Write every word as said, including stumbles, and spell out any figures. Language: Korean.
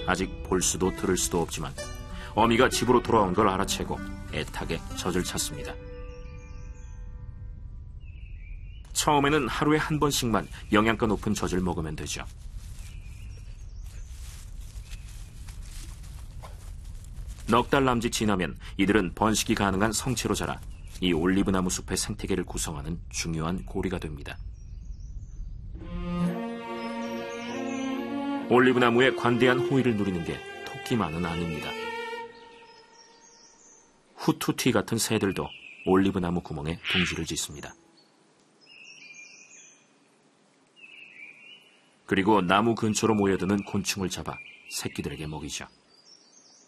아직 볼 수도 들을 수도 없지만 어미가 집으로 돌아온 걸 알아채고 애타게 젖을 찾습니다. 처음에는 하루에 한 번씩만 영양가 높은 젖을 먹으면 되죠. 넉 달 남짓 지나면 이들은 번식이 가능한 성체로 자라 이 올리브나무 숲의 생태계를 구성하는 중요한 고리가 됩니다. 올리브나무의 관대한 호의를 누리는 게 토끼만은 아닙니다. 후투티 같은 새들도 올리브나무 구멍에 둥지를 짓습니다. 그리고 나무 근처로 모여드는 곤충을 잡아 새끼들에게 먹이죠.